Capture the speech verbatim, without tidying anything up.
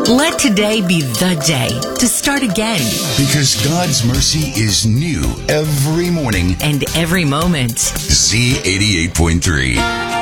Let today be the day to start again. Because God's mercy is new every morning and every moment. Z eighty-eight point three.